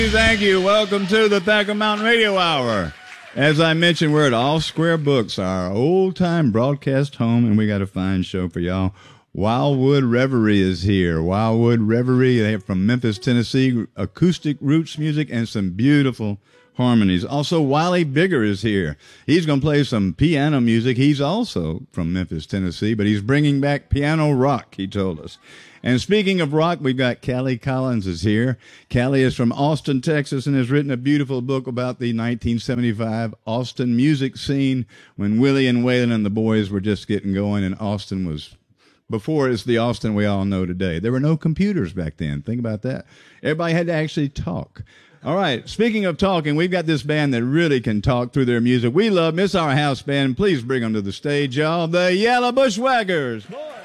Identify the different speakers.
Speaker 1: Thank you. Welcome to the Thacker Mountain Radio Hour. As I mentioned, we're at All Square Books, our old-time broadcast home, and we got a fine show for y'all. Wildwood Reverie is here. Wildwood Reverie, they have from Memphis, Tennessee, acoustic roots music and some beautiful harmonies. Also, Wiley Bigger is here. He's going to play some piano music. He's also from Memphis, Tennessee, but he's bringing back piano rock, he told us. And speaking of rock, we've got Callie Collins is here. Callie is from Austin, Texas, and has written a beautiful book about the 1975 Austin music scene when Willie and Waylon and the boys were just getting going, and Austin was before it's the Austin we all know today. There were no computers back then. Think about that. Everybody had to actually talk. All right, speaking of talking, we've got this band that really can talk through their music. We love Miss Our House Band. Please bring them to the stage, y'all. The Yellow Bushwhackers. Boy.